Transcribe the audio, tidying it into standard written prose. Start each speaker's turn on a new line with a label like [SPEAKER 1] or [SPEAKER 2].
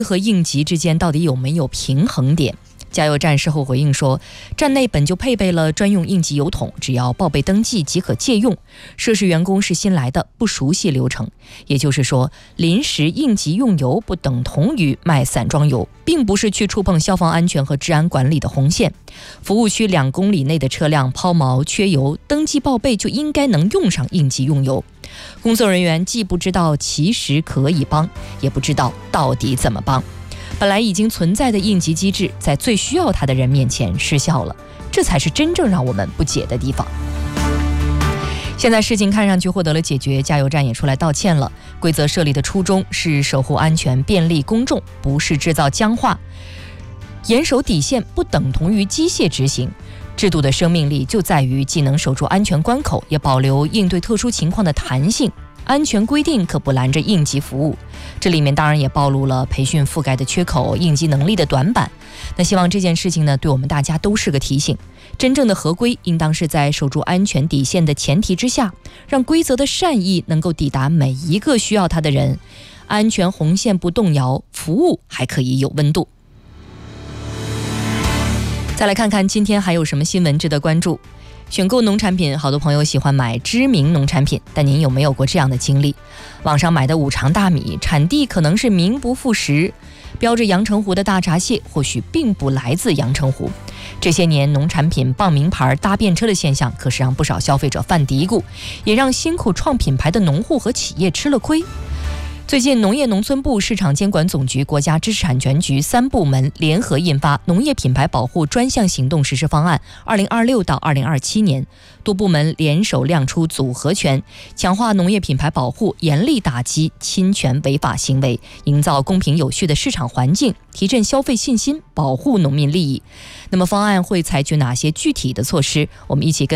[SPEAKER 1] 和应急之间到底有没有平衡点？加油站事后回应说，站内本就配备了专用应急油桶，只要报备登记即可借用。涉事员工是新来的，不熟悉流程。也就是说，临时应急用油不等同于卖散装油，并不是去触碰消防安全和治安管理的红线。服务区2公里内的车辆抛锚缺油，登记报备就应该能用上应急用油。工作人员既不知道其实可以帮，也不知道到底怎么帮。本来已经存在的应急机制，在最需要它的人面前失效了，这才是真正让我们不解的地方。现在事情看上去获得了解决，加油站也出来道歉了。规则设立的初衷是守护安全、便利公众，不是制造僵化。严守底线不等同于机械执行。制度的生命力就在于既能守住安全关口，也保留应对特殊情况的弹性。安全规定可不拦着应急服务，这里面当然也暴露了培训覆盖的缺口、应急能力的短板。那希望这件事情呢，对我们大家都是个提醒。真正的合规应当是在守住安全底线的前提之下，让规则的善意能够抵达每一个需要它的人，安全红线不动摇，服务还可以有温度。再来看看今天还有什么新闻值得关注。选购农产品，好多朋友喜欢买知名农产品，但您有没有过这样的经历？网上买的五常大米，产地可能是名不副实，标着阳澄湖的大闸蟹或许并不来自阳澄湖。这些年农产品傍名牌搭便车的现象，可是让不少消费者犯嘀咕，也让辛苦创品牌的农户和企业吃了亏。最近，农业农村部、市场监管总局、国家知识产权局3部门联合印发《农业品牌保护专项行动实施方案（2026到2027年）》，多部门联手亮出组合拳，强化农业品牌保护，严厉打击侵权违法行为，营造公平有序的市场环境，提振消费信心，保护农民利益。那么，方案会采取哪些具体的措施？我们一起跟